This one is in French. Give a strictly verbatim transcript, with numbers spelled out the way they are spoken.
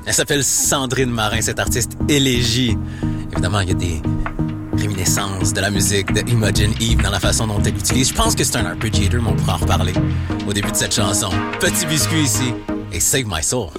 Elle s'appelle Sandrine Marin, cette artiste élégie. Évidemment, il y a des réminiscences de la musique de Imogen Eve dans la façon dont elle l'utilise. Je pense que c'est un arpeggiator, mais on pourra en reparler au début de cette chanson. Petit biscuit ici et Save My Soul.